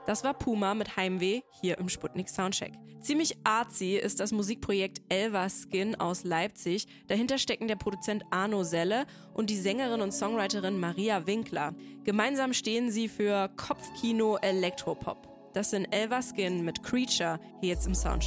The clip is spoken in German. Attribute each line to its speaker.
Speaker 1: Das war Puma mit Heimweh hier im Sputnik Soundcheck. Ziemlich artsy ist das Musikprojekt Elverskin aus Leipzig. Dahinter stecken der Produzent Arno Selle und die Sängerin und Songwriterin Maria Winkler. Gemeinsam stehen sie für Kopfkino Elektropop. Das sind Elverskin mit Creature hier jetzt im Soundcheck.